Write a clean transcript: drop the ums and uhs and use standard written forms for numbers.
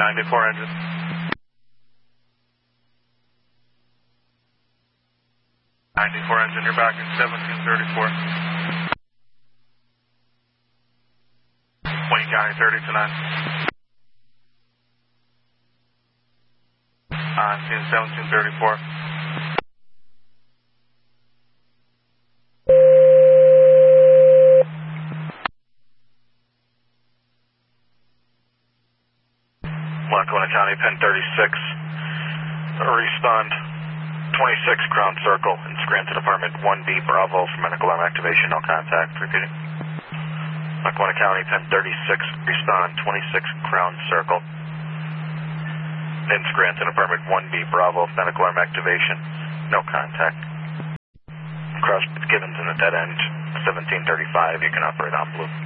94 engine. 94 engine, you're back in 1734. Wayne County 30 to 9. On 1734. Lackawanna County, Penn 36, respond 26 Crown Circle in Scranton Apartment 1B Bravo for medical alarm activation, no contact, repeating. Lackawanna County, Penn 36, respond 26 Crown Circle in Scranton Apartment 1B Bravo, medical alarm activation, no contact. Cross Gibbons in the dead end, 1735, you can operate on blue.